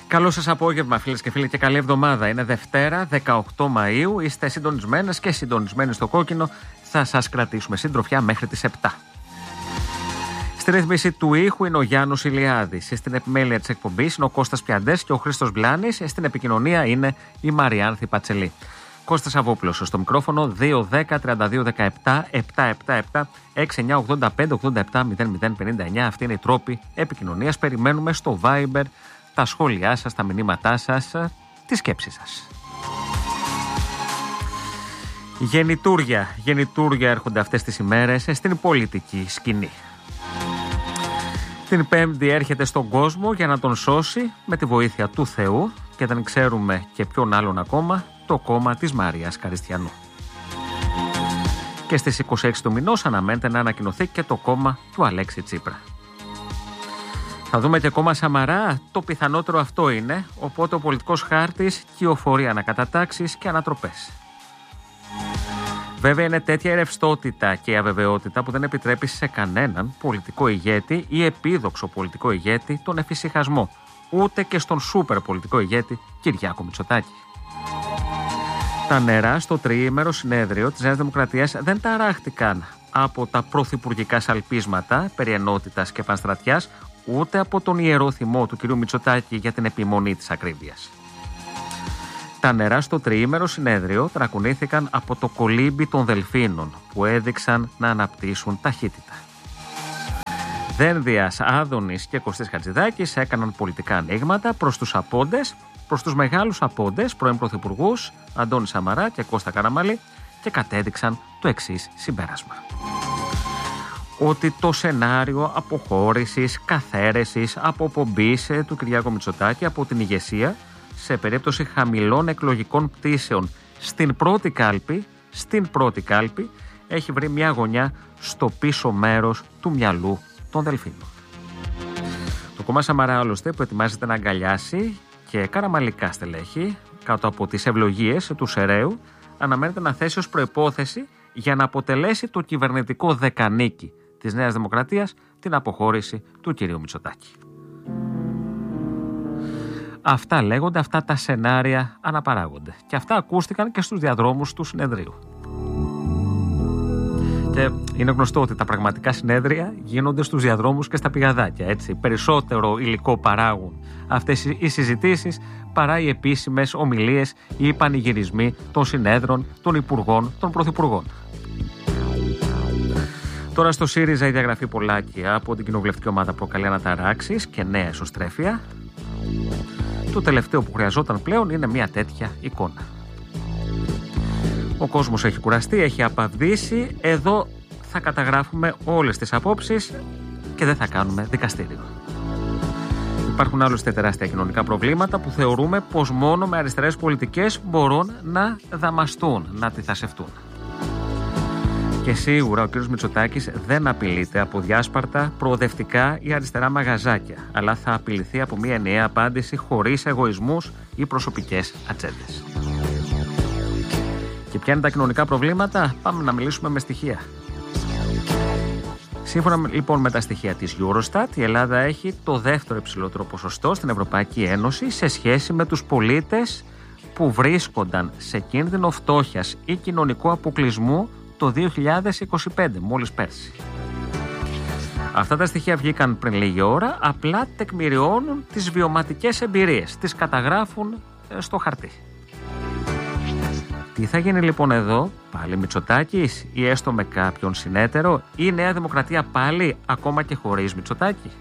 Καλό σας απόγευμα, φίλες και φίλοι, και καλή εβδομάδα. Είναι Δευτέρα, 18 Μαΐου. Είστε συντονισμένες και συντονισμένοι στο κόκκινο. Θα σας κρατήσουμε συντροφιά μέχρι τις 7. Στη ρύθμιση του ήχου είναι ο Γιάννος Ηλιάδης. Στην επιμέλεια της εκπομπής είναι ο Κώστας Πιαντές και ο Χρήστος Μπλάνης. Στην επικοινωνία είναι η Μαριάνθη Πατσελή. Κώστας Αβόπουλος στο μικρόφωνο 210-3217-777 6985-87-0059. Αυτή είναι η τρόπη επικοινωνίας. Περιμένουμε στο Viber τα σχόλιά σας, τα μηνύματά σας, τη σκέψη σας. Γεννητούρια έρχονται αυτές τις ημέρες στην πολιτική σκηνή. Την Πέμπτη έρχεται στον κόσμο για να τον σώσει με τη βοήθεια του Θεού και δεν ξέρουμε και ποιον άλλον ακόμα, το κόμμα της Μαρίας Καριστιανού. Και στις 26 του μηνός αναμένεται να ανακοινωθεί και το κόμμα του Αλέξη Τσίπρα. Θα δούμε και κόμμα Σαμαρά, το πιθανότερο αυτό είναι, οπότε ο πολιτικός χάρτης κυοφορεί ανακατατάξεις και ανατροπές. Βέβαια είναι τέτοια η ρευστότητα και η αβεβαιότητα που δεν επιτρέπει σε κανέναν πολιτικό ηγέτη ή επίδοξο πολιτικό ηγέτη τον εφησυχασμό, ούτε και στον σούπερ πολιτικό ηγέτη Κυριάκο Μητσοτάκη. Τα νερά στο τριήμερο συνέδριο της Νέας Δημοκρατίας δεν ταράχτηκαν από τα πρωθυπουργικά σαλπίσματα περί ενότητας και πανστρατιάς, ούτε από τον ιερό θυμό του κ. Μητσοτάκη για την επιμονή της ακρίβειας. Τα νερά στο τριήμερο συνέδριο τρακουνήθηκαν από το κολύμπι των δελφίνων που έδειξαν να αναπτύσσουν ταχύτητα. Δένδιας, Άδωνης και Κωστής Χατζηδάκης έκαναν πολιτικά ανοίγματα προς τους απόντες, προς τους μεγάλους απόντες, πρώην πρωθυπουργούς Αντώνη Σαμαρά και Κώστα Καραμανλή, και κατέδειξαν το εξής συμπέρασμα. Ότι το σενάριο αποχώρησης, καθαίρεσης, αποπομπής του Κυριάκου Μητσοτάκη από την ηγεσία σε περίπτωση χαμηλών εκλογικών πτήσεων στην πρώτη κάλπη έχει βρει μια γωνιά στο πίσω μέρος του μυαλού των δελφίνων. Το κόμμα Σαμαρά άλλωστε που ετοιμάζεται να αγκαλιάσει και καραμανλικά στελέχη κάτω από τις ευλογίες του Σεραίου αναμένεται να θέσει ως προϋπόθεση για να αποτελέσει το κυβερνητικό δεκανίκι της Νέας Δημοκρατίας την αποχώρηση του κυρίου Μητσοτάκη. Αυτά λέγονται, αυτά τα σενάρια αναπαράγονται. Και αυτά ακούστηκαν και στους διαδρόμους του συνεδρίου. Και είναι γνωστό ότι τα πραγματικά συνέδρια γίνονται στους διαδρόμους και στα πηγαδάκια. Έτσι. Περισσότερο υλικό παράγουν αυτές οι συζητήσεις παρά οι επίσημες ομιλίες ή οι πανηγυρισμοί των συνέδρων, των υπουργών, των πρωθυπουργών. Τώρα στο ΣΥΡΙΖΑ η διαγραφή Πολάκη από την κοινοβουλευτική ομάδα προκαλεί αναταράξεις και νέα εσωστρέφεια. Το τελευταίο που χρειαζόταν πλέον είναι μια τέτοια εικόνα. Ο κόσμος έχει κουραστεί, έχει απαυδίσει. Εδώ θα καταγράφουμε όλες τις απόψεις και δεν θα κάνουμε δικαστήριο. Υπάρχουν άλλωστε τεράστια κοινωνικά προβλήματα που θεωρούμε πως μόνο με αριστερές πολιτικές μπορούν να δαμαστούν, να αντιθασευτούν. Και σίγουρα ο κ. Μητσοτάκης δεν απειλείται από διάσπαρτα, προοδευτικά ή αριστερά μαγαζάκια, αλλά θα απειληθεί από μια ενιαία απάντηση χωρίς εγωισμούς ή προσωπικές ατζέντες. Και ποια είναι τα κοινωνικά προβλήματα? Πάμε να μιλήσουμε με στοιχεία. Σύμφωνα λοιπόν με τα στοιχεία της Eurostat, η Ελλάδα έχει το δεύτερο υψηλότερο ποσοστό στην Ευρωπαϊκή Ένωση σε σχέση με τους πολίτες που βρίσκονταν σε κίνδυνο φτώχειας ή κοινωνικού αποκλεισμού το 2025, μόλις πέρσι. Αυτά τα στοιχεία βγήκαν πριν λίγη ώρα, απλά τεκμηριώνουν τις βιωματικές εμπειρίες, τις καταγράφουν στο χαρτί. Τι θα γίνει λοιπόν εδώ, πάλι Μητσοτάκης ή έστω με κάποιον συνέτερο, ή η Νέα Δημοκρατία πάλι ακόμα και χωρίς Μητσοτάκη?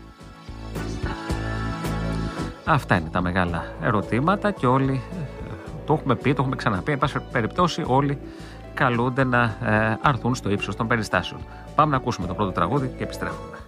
Αυτά είναι τα μεγάλα ερωτήματα και όλοι το έχουμε πει, το έχουμε ξαναπεί, εν πάση περιπτώσει όλοι καλούνται να αρθούν στο ύψος των περιστάσεων. Πάμε να ακούσουμε το πρώτο τραγούδι και επιστρέφουμε.